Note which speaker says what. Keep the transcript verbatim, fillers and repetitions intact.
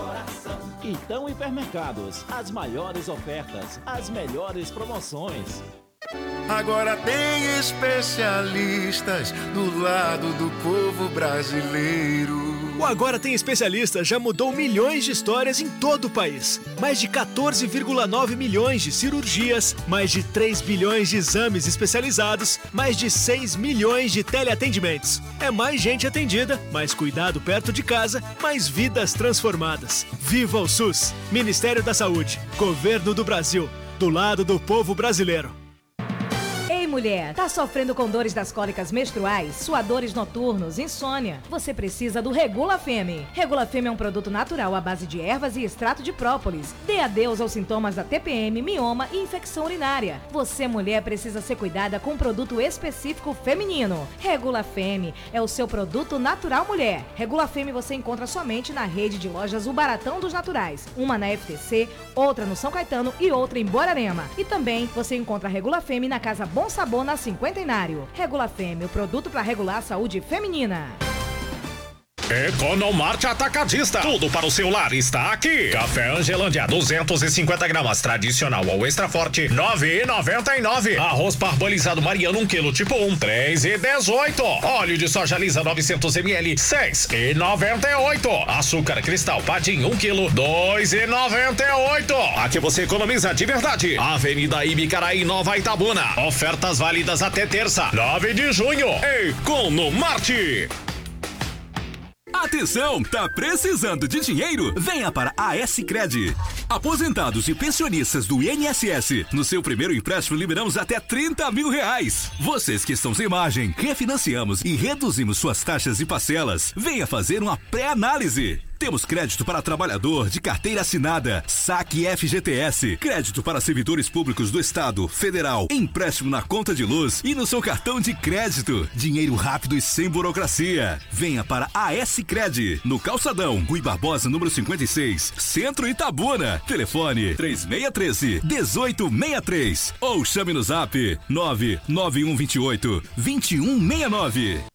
Speaker 1: Então Hipermercados, as maiores ofertas, as melhores promoções.
Speaker 2: Agora tem especialistas do lado do povo brasileiro.
Speaker 3: O Agora Tem Especialistas já mudou milhões de histórias em todo o país. Mais de quatorze vírgula nove milhões de cirurgias, mais de três bilhões de exames especializados, mais de seis milhões de teleatendimentos. É mais gente atendida, mais cuidado perto de casa, mais vidas transformadas. Viva o SUS! Ministério da Saúde, Governo do Brasil, do lado do povo brasileiro.
Speaker 4: Ei, mulher, tá sofrendo com dores das cólicas menstruais, suadores noturnos, insônia? Você precisa do Regula Femme. Regula Femme é um produto natural à base de ervas e extrato de própolis. Dê adeus aos sintomas da T P M, mioma e infecção urinária. Você, mulher, precisa ser cuidada com um produto específico feminino. Regula Femme é o seu produto natural mulher. Regula Femme você encontra somente na rede de lojas O Baratão dos Naturais. Uma na F T C, outra no São Caetano e outra em Borarema. E também você encontra a Regula Femme na Casa Bom Sabor na Cinquentenário. Regula Femme, o produto para regular a saúde feminina.
Speaker 5: Economarte Atacadista. Tudo para o seu lar está aqui. Café Angelândia, duzentos e cinquenta gramas, tradicional ou extra forte, nove reais e noventa e nove centavos. Arroz parbolizado Mariano, um quilo tipo um, três reais e dezoito centavos. Óleo de soja lisa, novecentos mililitros, seis reais e noventa e oito centavos. Açúcar cristal Padim, um quilo, dois reais e noventa e oito centavos. Aqui você economiza de verdade. Avenida Ibicaraí, Nova Itabuna. Ofertas válidas até terça, nove de junho. Economarte.
Speaker 6: Atenção, tá precisando de dinheiro? Venha para a S-Cred. Aposentados e pensionistas do I N S S, no seu primeiro empréstimo liberamos até trinta mil reais. Vocês que estão sem margem, refinanciamos e reduzimos suas taxas e parcelas. Venha fazer uma pré-análise. Temos crédito para trabalhador de carteira assinada, saque F G T S, crédito para servidores públicos do Estado, Federal, empréstimo na conta de luz e no seu cartão de crédito. Dinheiro rápido e sem burocracia. Venha para a S-Cred, no Calçadão, Rui Barbosa, número cinquenta e seis, Centro Itabuna. Telefone três seis um três, um oito seis três ou chame no zap nove nove um dois oito, dois um seis nove.